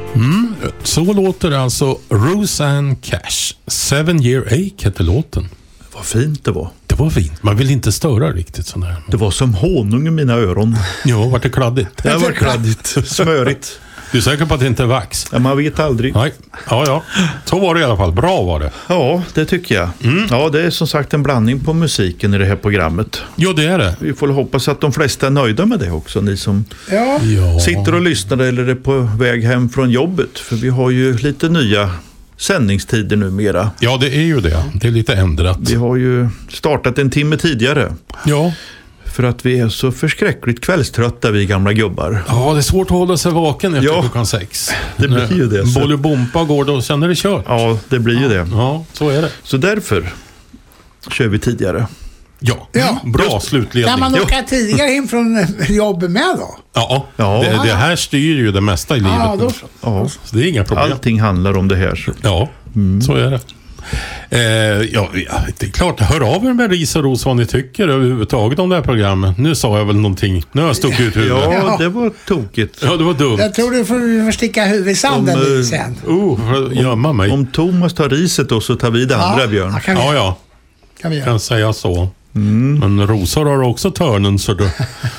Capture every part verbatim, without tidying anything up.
Mm, så låter alltså Rosanne Cash. Seven Year Ache heter låten. Vad fint det var. Det var fint. Man vill inte störa riktigt sån här. Det var som honung i mina öron. Ja, vart det kladdigt? Det var kladdigt. Smörigt. Du är säker på att det inte är vax? Ja, man vet aldrig. Nej. Ja, ja. Så var det i alla fall. Bra var det. Ja, det tycker jag. Mm. Ja, det är som sagt en blandning på musiken i det här programmet. Ja, det är det. Vi får hoppas att de flesta är nöjda med det också. Ni som Ja. Ja. sitter och lyssnar eller är på väg hem från jobbet. För vi har ju lite nya sändningstider numera. Ja, det är ju det. Det är lite ändrat. Vi har ju startat en timme tidigare. Ja. För att vi är så förskräckligt kvällströtta, vi gamla gubbar. Ja, det är svårt att hålla sig vaken efter Ja. klockan sex. Det blir ju det. Så. Bolibompa går då och sen är det kört. Ja, det blir ju det. Ja, så är det. Så därför kör vi tidigare. Ja, Ja. bra Just. slutledning. Kan man åka tidigare hem från jobbet med då? Ja, Ja. Det, det här styr ju det mesta i livet. Ja, då. Ja. Så det är inga problem. Allting handlar om det här. Så. Ja, så är det. Eh, ja, ja, det är klart. Hör av er med ris och ros vad ni tycker överhuvudtaget om det här programmet. Nu sa jag väl någonting. Nu har jag stuckit ut huvudet. Ja, Ja, det var tokigt. det var dumt. Jag tror du får, vi får sticka huvudet i sanden Om, eh, lite sen. Oh, för att gömma mig. Om Thomas tar riset då så tar vi det andra, Björn. Ja, kan vi, Ja, ja. kan vi göra. Kan säga så. Men rosor har också törnen, så du...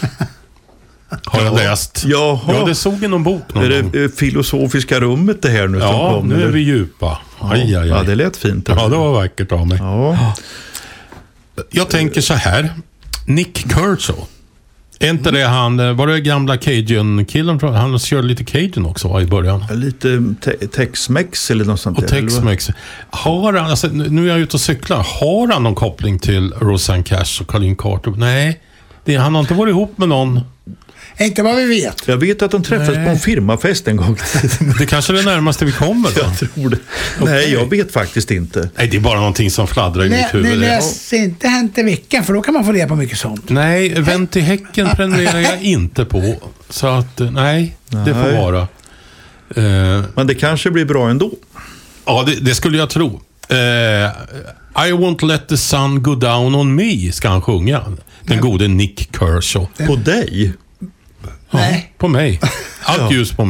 Har jag läst. Jaha. Ja, det såg i någon bok någon Är gång. det eh, filosofiska rummet det här nu som Ja, kom? nu är eller? vi djupa. Aj, aj, aj. Ja, det lät fint. Ja, det var vackert av mig. Ja. Jag tänker så här. Nick Kershaw. Är inte det han, var det gamla Cajun-killen? Han körde lite Cajun också va, i början. Lite te- Tex-Mex eller något sånt Och där, eller vad? Tex-Mex. Har han, alltså, nu är jag ute och cyklar. Har han någon koppling till Rosanne Cash och Colleen Carter? Nej, det, han har inte varit ihop med någon. Inte vad vi vet. Jag vet att de träffades Nej. på en firmafest en gång. Det kanske är det närmaste vi kommer då. Jag tror det. Nej, jag vet faktiskt inte. Nej, det är bara någonting som fladdrar i Nej, mitt huvud. nej, läs inte Hänt i veckan, för då kan man få reda på mycket sånt. Nej, Vänt i häcken prenumererar jag inte på. Så att, nej, det får Nej. vara. Eh, Men det kanske blir bra ändå. ja, det, det skulle jag tro. Eh, I won't let the sun go down on me, ska han sjunga. Den gode Nick Kershaw. På dig? Ja, Nej. på mig. Allt ljus på mig.